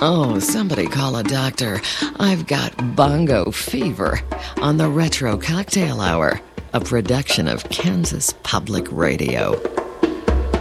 Oh, somebody call a doctor. I've got bongo fever on the Retro Cocktail Hour, a production of Kansas Public Radio.